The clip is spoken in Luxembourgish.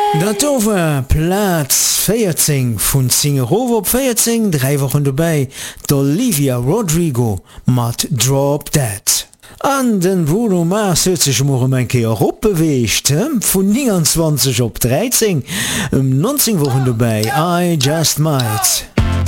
Dat dower Platz 14 vun Zingerova op 14, 3 Wochen dabei, d'Olivia Rodrigo mat Drop Dead. An den Bruno Mars huet sech morgen en keer opbeweegt, vun 29 op 13, 19 Wochen dabei, I Just Might.